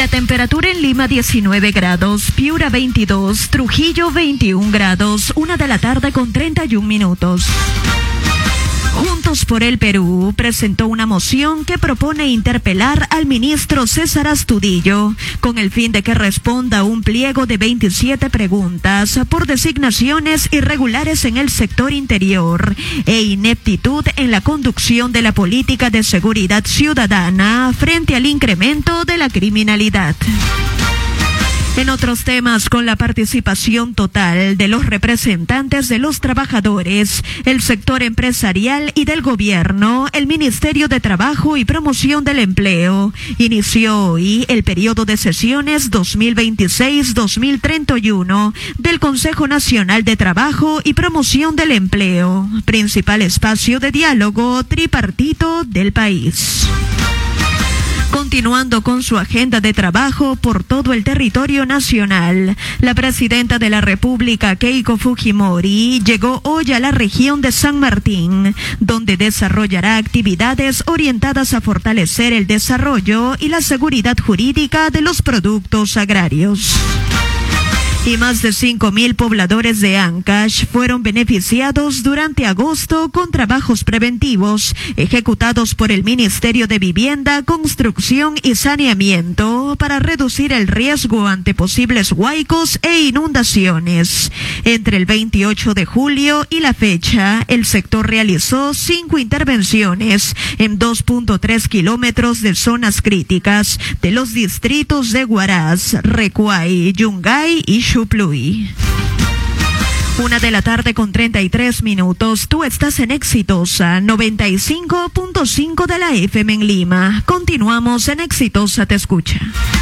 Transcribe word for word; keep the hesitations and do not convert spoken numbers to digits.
La temperatura en Lima diecinueve grados, Piura veintidós, Trujillo veintiún grados, una de la tarde con treinta y un minutos. Juntos por el Perú presentó una moción que propone interpelar al ministro César Astudillo con el fin de que responda a un pliego de veintisiete preguntas por designaciones irregulares en el sector interior e ineptitud en la conducción de la política de seguridad ciudadana frente al incremento de la criminalidad. En otros temas, con la participación total de los representantes de los trabajadores, el sector empresarial y del gobierno, el Ministerio de Trabajo y Promoción del Empleo inició hoy el periodo de sesiones dos mil veintiséis dos mil treinta y uno del Consejo Nacional de Trabajo y Promoción del Empleo, principal espacio de diálogo tripartito del país. Continuando con su agenda de trabajo por todo el territorio nacional, la presidenta de la República, Keiko Fujimori, llegó hoy a la región de San Martín, donde desarrollará actividades orientadas a fortalecer el desarrollo y la seguridad jurídica de los productos agrarios. Y más de cinco mil pobladores de Ancash fueron beneficiados durante agosto con trabajos preventivos ejecutados por el Ministerio de Vivienda, Construcción y Saneamiento para reducir el riesgo ante posibles huaicos e inundaciones. Entre el veintiocho de julio y la fecha, el sector realizó cinco intervenciones en dos punto tres kilómetros de zonas críticas de los distritos de Huaraz, Recuay, Yungay y Xupluy. Una de la tarde con treinta y tres minutos. Tú estás en Exitosa noventa y cinco punto cinco de la F M en Lima. Continuamos en Exitosa Te Escucha.